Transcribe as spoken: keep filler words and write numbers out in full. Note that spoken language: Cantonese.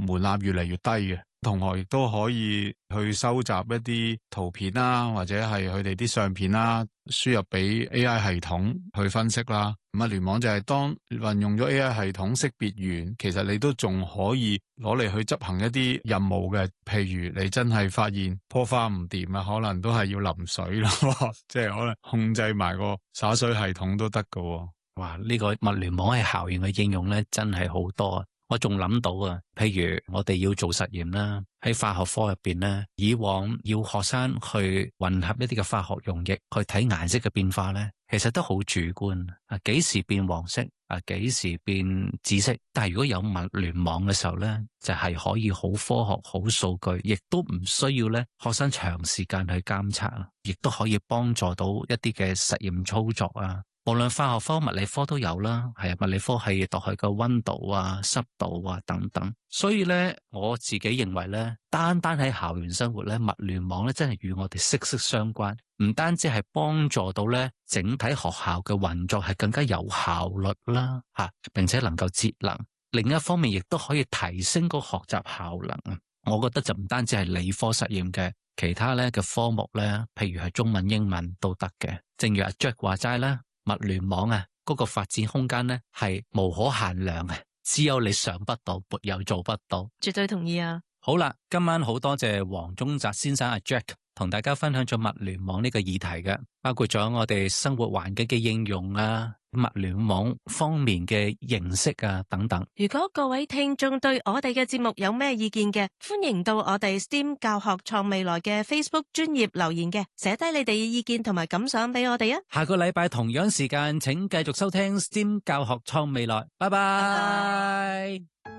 門檻越嚟越低嘅。同學亦都可以去收集一啲圖片啦，或者係佢哋啲相片啦，輸入俾 A I 系統去分析啦。咁物聯網就係當運用咗 A I 系統識別完，其實你都仲可以攞嚟去執行一啲任務嘅。譬如你真係發現棵花唔掂啊，可能都係要淋水咯，即係可能控制埋個灑水系統都得噶。 哇！呢個物聯網喺校園嘅應用咧，真係好多啊！我仲諗到啊，譬如我哋要做實驗啦，喺化學科入邊咧，以往要學生去混合一啲嘅化學溶液去睇顏色嘅變化咧，其實都好主觀啊，幾時變黃色啊，幾時變紫色。但係如果有物聯網嘅時候咧，就係可以好科學、好數據，亦都唔需要咧學生長時間去監測啊，亦都可以幫助到一啲嘅實驗操作啊。無論化學科、物理科都有啦，係啊，物理科係度佢個溫度啊、濕度啊等等。所以咧，我自己認為咧，單單喺校園生活咧，物聯網咧真係與我哋息息相關。唔單止係幫助到咧整體學校嘅運作係更加有效率啦，吓，並且能夠節能。另一方面，亦都可以提升個學習效能啊。我覺得就唔單止係理科實驗嘅，其他咧嘅科目咧，譬如係中文、英文都得嘅。正如阿 Jack 話齋啦。物聯網啊，嗰個發展空間咧係無可限量嘅，只有你想不到，沒有做不到。 絕對同意啊！ 好啦，今晚好多謝黃宗澤先生阿 Jack 同大家分享咗物聯網呢個議題嘅，包括咗我哋生活環境嘅應用啊，物聯網方面嘅認識啊等等。 如果各位聽眾對我哋嘅節目有咩意見嘅，歡迎到我哋 STEAM 教學創未來嘅 Facebook 專頁留言嘅，寫低你哋嘅意見同埋感想俾我哋啊！ 下個禮拜同樣時間，請繼續收聽 STEAM 教學創未來，拜拜。